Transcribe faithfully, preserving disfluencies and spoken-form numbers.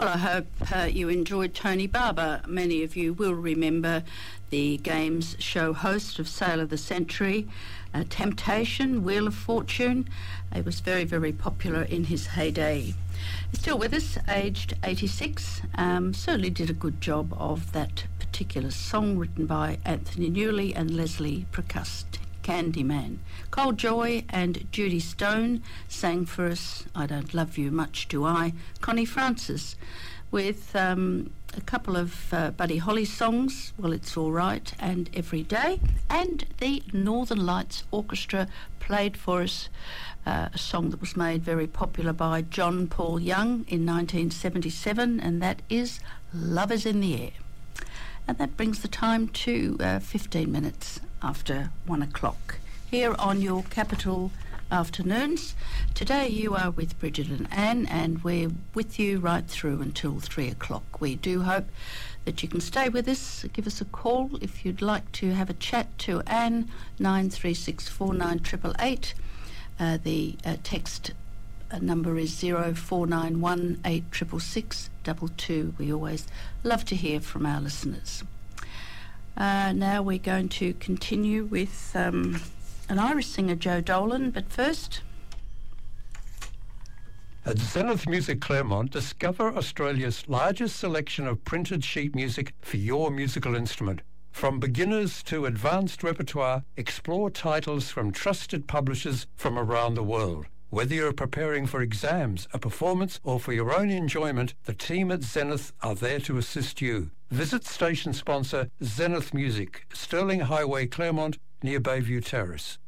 Well, I hope uh, you enjoyed Tony Barber. Many of you will remember the games show host of Sale of the Century, uh, Temptation, Wheel of Fortune. It was very, very popular in his heyday. He's still with us, aged eighty-six. Um, certainly did a good job of that particular song written by Anthony Newley and Leslie Precuste, Candyman. Cole Joy and Judy Stone sang for us I Don't Love You Much Do I. Connie Francis with um, a couple of uh, Buddy Holly songs, Well It's All Right and Every Day, and the Northern Lights Orchestra played for us uh, a song that was made very popular by John Paul Young in nineteen seventy-seven, and that is Love Is in the Air. And that brings the time to uh, fifteen minutes after one o'clock here on your Capital Afternoons. Today you are with Bridget and Anne, and we're with you right through until three o'clock. We do hope that you can stay with us. Give us a call if you'd like to have a chat to Anne, nine three six four nine eight eight eight. Uh, the uh, text uh, number is zero four nine one eight six six six two two. We always love to hear from our listeners. Uh, now we're going to continue with um, an Irish singer, Joe Dolan, but first... At Zenith Music Claremont, discover Australia's largest selection of printed sheet music for your musical instrument. From beginners to advanced repertoire, explore titles from trusted publishers from around the world. Whether you're preparing for exams, a performance, or for your own enjoyment, the team at Zenith are there to assist you. Visit station sponsor Zenith Music, Stirling Highway, Claremont, near Bayview Terrace.